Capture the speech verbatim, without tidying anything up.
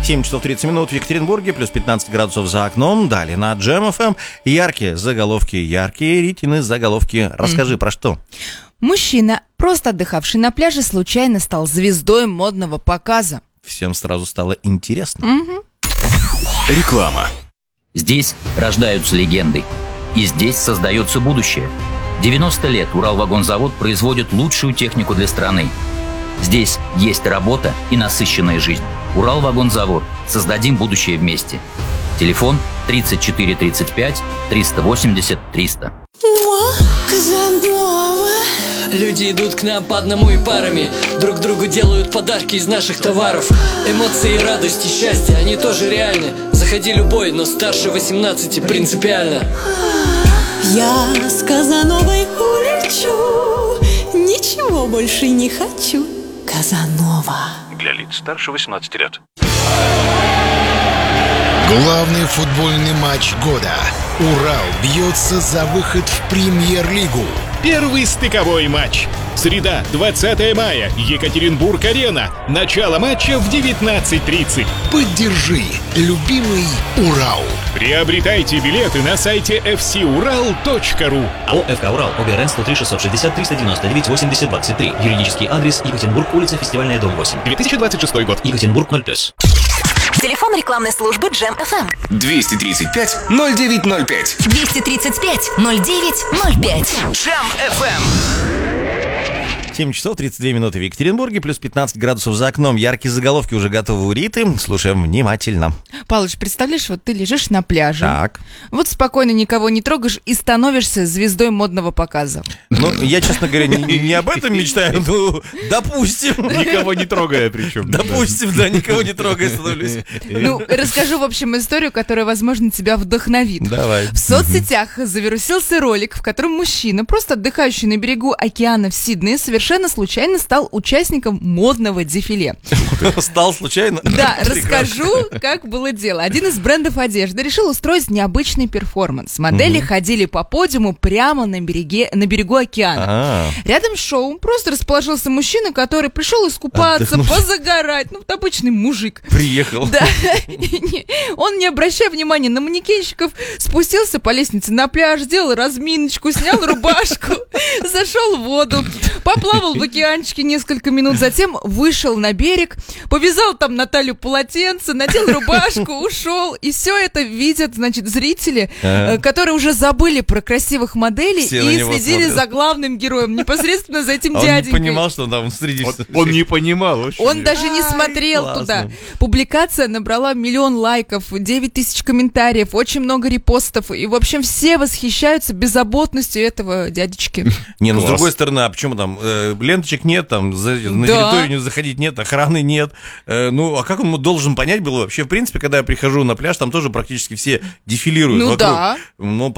семь часов тридцать минут в Екатеринбурге, плюс пятнадцать градусов за окном. Далее на Джем эф эм. Яркие заголовки, яркие Ритины заголовки. Расскажи, mm-hmm. про что? Мужчина, просто отдыхавший на пляже, случайно стал звездой модного показа. Всем сразу стало интересно. Mm-hmm. Реклама. Здесь рождаются легенды. И здесь создается будущее. девяносто лет Уралвагонзавод производит лучшую технику для страны. Здесь есть работа и насыщенная жизнь. Уралвагонзавод. Создадим будущее вместе. Телефон тридцать четыре тридцать пять триста восемьдесят триста. Люди идут к нам по одному и парами. Друг другу делают подарки из наших товаров. Эмоции, радость и счастье, они тоже реальны. Заходи любой, но старше восемнадцати принципиально. Я с Казановой улечу, ничего больше не хочу. Казанова. Для лиц старше восемнадцати лет. Главный футбольный матч года. Урал бьется за выход в премьер-лигу. Первый стыковой матч. Среда, двадцатое мая. Екатеринбург-арена. Начало матча в девятнадцать тридцать. Поддержи любимый Урал. Приобретайте билеты на сайте эф си урал точка ру. АО «ФК Урал», ОГРН сто три шестьсот шестьдесят триста девяносто девять восемьдесят двадцать три. Юридический адрес: Екатеринбург, улица Фестивальная, дом восемь. две тысячи двадцать шестой год. Екатеринбург, ноль плюс. Телефон рекламной службы Джем эф эм. двести тридцать пять ноль девять ноль пять. двести тридцать пять ноль девять ноль пять. Джем эф эм. семь часов тридцать две минуты в Екатеринбурге, плюс пятнадцать градусов за окном. Яркие заголовки уже готовы у Риты. Слушаем внимательно. Палыч, представляешь, вот ты лежишь на пляже. Так. Вот спокойно никого не трогаешь и становишься звездой модного показа. Ну, я, честно говоря, не, не об этом мечтаю, ну, допустим. Никого не трогая причем. Допустим, да, никого не трогая становлюсь. Ну, расскажу, в общем, историю, которая, возможно, тебя вдохновит. Давай. В соцсетях завирусился ролик, в котором мужчина, просто отдыхающий на берегу океана в Сиднее, совершенно случайно стал участником модного дефиле. Стал случайно? Да, расскажу, как было дело. Один из брендов одежды решил устроить необычный перформанс. Модели mm-hmm. ходили по подиуму прямо на, береге, на берегу океана. А-а-а. Рядом с шоу просто расположился мужчина, который пришел искупаться, Отдохнуть. позагорать. Ну, вот обычный мужик. Приехал. Да. Он, не обращая внимания на манекенщиков, спустился по лестнице на пляж, сделал разминочку, снял рубашку, зашел в воду, поплавал в океанчике несколько минут, затем вышел на берег, повязал там на талию полотенце, надел рубашку, ушел. И все это видят, значит, зрители, а-а-а. которые уже забыли про красивых моделей все и следили смотрят. за главным героем, непосредственно за этим а дяденькой. Он не понимал, что там среди... Он, он не понимал. Очень он даже не смотрел Ай, туда. Публикация набрала миллион лайков, девять тысяч комментариев, очень много репостов. И, в общем, все восхищаются беззаботностью этого дядечки. Не, ну, с другой стороны, а почему там э, ленточек нет, там за, на да. территорию не заходить нет, охраны нет. Э, ну, а как он должен понять было вообще? В принципе, когда я прихожу на пляж, там тоже практически все дефилируют ну, вокруг. Да. Ну,